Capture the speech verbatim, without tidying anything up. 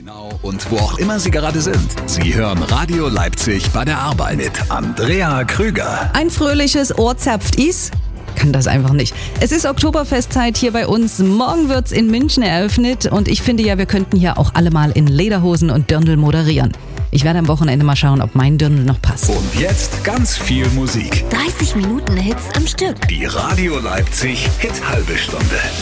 Genau, und wo auch immer Sie gerade sind. Sie hören Radio Leipzig bei der Arbeit mit Andrea Krüger. Ein fröhliches Ohr zapft is. Kann das einfach nicht. Es ist Oktoberfestzeit hier bei uns. Morgen wird's in München eröffnet und ich finde ja, wir könnten hier auch alle mal in Lederhosen und Dirndl moderieren. Ich werde am Wochenende mal schauen, ob mein Dirndl noch passt. Und jetzt ganz viel Musik. dreißig Minuten Hits am Stück. Die Radio Leipzig Hit halbe Stunde.